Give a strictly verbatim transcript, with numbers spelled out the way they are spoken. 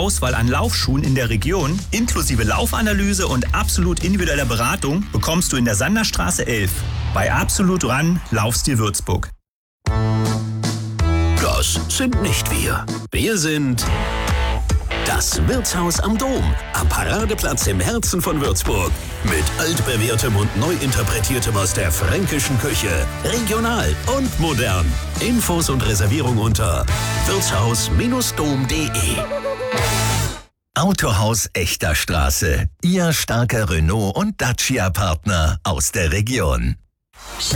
Auswahl an Laufschuhen in der Region, inklusive Laufanalyse und absolut individueller Beratung, bekommst du in der Sanderstraße elf. Bei Absolut Run Laufstil Würzburg. Das sind nicht wir. Wir sind das Wirtshaus am Dom, am Paradeplatz im Herzen von Würzburg. Mit altbewährtem und neu interpretiertem aus der fränkischen Küche. Regional und modern. Infos und Reservierung unter wirtshaus dom punkt de. Autohaus Echter Straße. Ihr starker Renault- und Dacia-Partner aus der Region.